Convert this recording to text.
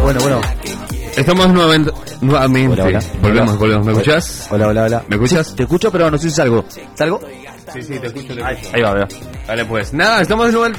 Bueno. Estamos nuevamente. Hola. Volvemos. ¿Me escuchás? Hola. ¿Me escuchás? Sí, te escucho, pero no sé si salgo. ¿Salgo? Sí, te escucho. Ahí va. Vale, pues nada, estamos